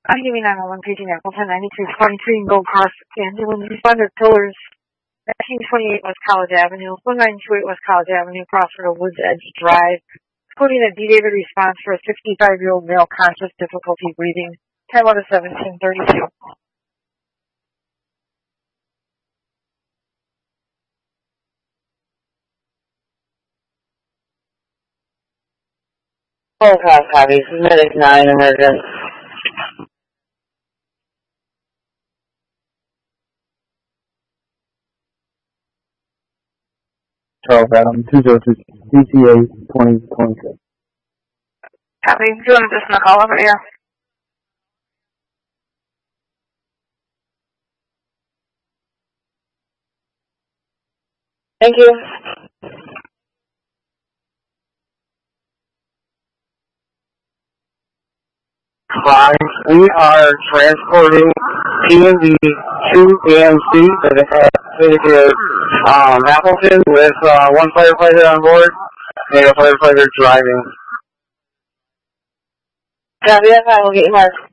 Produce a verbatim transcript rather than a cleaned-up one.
I G V nine one one, paging Appleton, ninety-three twenty-three, and go across the ambulance. Responded pillars, nineteen twenty-eight West College Avenue, one nine two eight West College Avenue, Crossroad Woods Edge Drive. Quoting a D. David response for a sixty-five-year-old male conscious difficulty breathing. Time out of seventeen thirty-two. Full cross copy. Medic nine emergent. Charles Adam, two zero two, D C A twenty twenty-six. Copy. Do you want to just knock all over here? Thank you. Five, we are transporting P and V to A M C to the um, Appleton with uh, one firefighter on board and a firefighter driving. Copy that, we'll get you marked.